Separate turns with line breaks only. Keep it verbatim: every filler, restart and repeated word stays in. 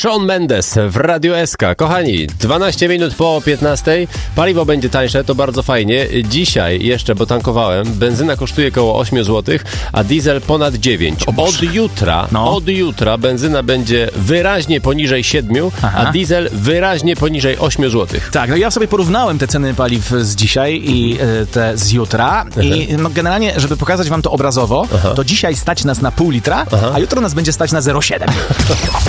Shawn Mendes w Radio S K. Kochani, dwanaście minut po piętnastej. Paliwo będzie tańsze, to bardzo fajnie. Dzisiaj jeszcze, bo tankowałem, benzyna kosztuje około osiem złotych, a diesel ponad dziewięć. Od jutra,
No.
od jutra benzyna będzie wyraźnie poniżej siedmiu,
Aha.
a diesel wyraźnie poniżej ośmiu złotych.
Tak, no ja sobie porównałem te ceny paliw z dzisiaj i y, te z jutra i no generalnie, żeby pokazać wam to obrazowo,
Aha.
to dzisiaj stać nas na pół litra,
Aha.
a jutro nas będzie stać na zero przecinek siedem.